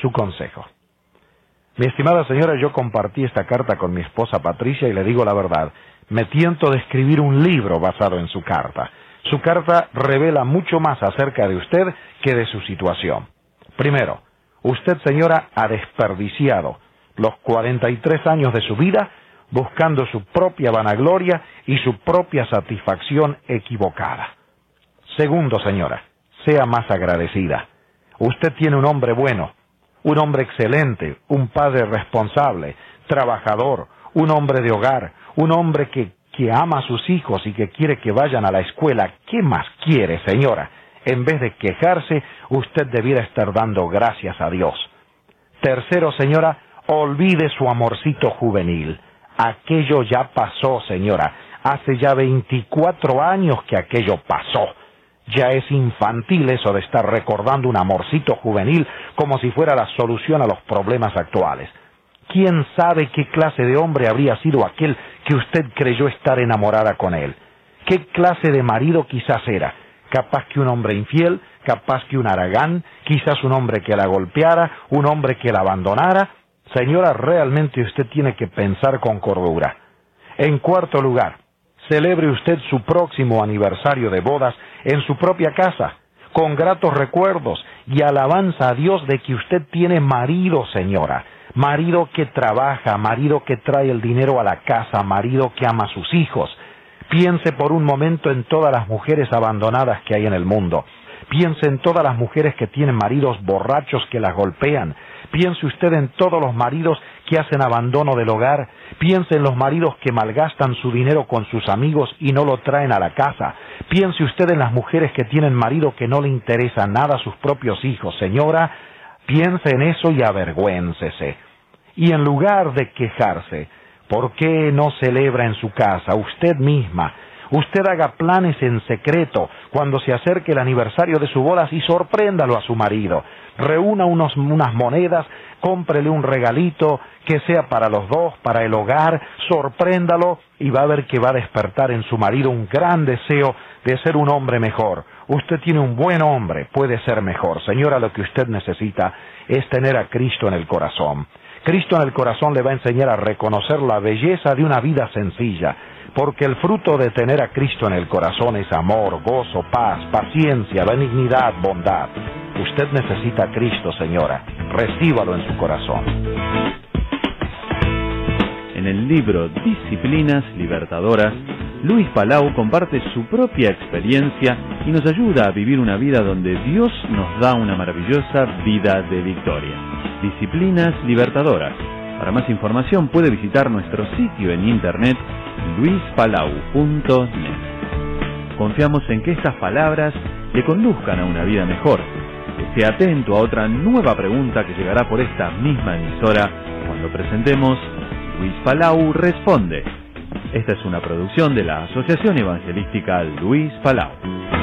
su consejo. Mi estimada señora, yo compartí esta carta con mi esposa Patricia y le digo la verdad, me tiento de escribir un libro basado en su carta. Su carta revela mucho más acerca de usted que de su situación. Primero, usted, señora, ha desperdiciado los 43 años de su vida buscando su propia vanagloria y su propia satisfacción equivocada. Segundo, señora, sea más agradecida. Usted tiene un hombre bueno, un hombre excelente, un padre responsable, trabajador, un hombre de hogar, un hombre que ama a sus hijos y que quiere que vayan a la escuela. ¿Qué más quiere, señora? En vez de quejarse, usted debiera estar dando gracias a Dios. Tercero, señora, olvide su amorcito juvenil. Aquello ya pasó, señora. Hace ya 24 años que aquello pasó. Ya es infantil eso de estar recordando un amorcito juvenil como si fuera la solución a los problemas actuales. ¿Quién sabe qué clase de hombre habría sido aquel que usted creyó estar enamorada con él? ¿Qué clase de marido quizás era? Capaz que un hombre infiel, capaz que un haragán, quizás un hombre que la golpeara, un hombre que la abandonara. Señora, realmente usted tiene que pensar con cordura. En cuarto lugar, celebre usted su próximo aniversario de bodas en su propia casa, con gratos recuerdos y alabanza a Dios de que usted tiene marido, señora. Marido que trabaja, marido que trae el dinero a la casa, marido que ama a sus hijos. Piense por un momento en todas las mujeres abandonadas que hay en el mundo. Piense en todas las mujeres que tienen maridos borrachos que las golpean. Piense usted en todos los maridos que hacen abandono del hogar. Piense en los maridos que malgastan su dinero con sus amigos y no lo traen a la casa. Piense usted en las mujeres que tienen marido que no le interesa nada a sus propios hijos. Señora, piense en eso y avergüéncese. Y en lugar de quejarse, ¿por qué no celebra en su casa usted misma? Usted haga planes en secreto cuando se acerque el aniversario de su boda y sorpréndalo a su marido. Reúna unas monedas, cómprele un regalito que sea para los dos, para el hogar, sorpréndalo y va a ver que va a despertar en su marido un gran deseo de ser un hombre mejor. Usted tiene un buen hombre, puede ser mejor. Señora, lo que usted necesita es tener a Cristo en el corazón. Cristo en el corazón le va a enseñar a reconocer la belleza de una vida sencilla, porque el fruto de tener a Cristo en el corazón es amor, gozo, paz, paciencia, benignidad, bondad. Usted necesita a Cristo, señora. Recíbalo en su corazón. En el libro Disciplinas Libertadoras, Luis Palau comparte su propia experiencia y nos ayuda a vivir una vida donde Dios nos da una maravillosa vida de victoria. Disciplinas Libertadoras. Para más información puede visitar nuestro sitio en internet luispalau.net. Confiamos en que estas palabras le conduzcan a una vida mejor. Esté atento a otra nueva pregunta que llegará por esta misma emisora cuando presentemos Luis Palau Responde. Esta es una producción de la Asociación Evangelística Luis Palau.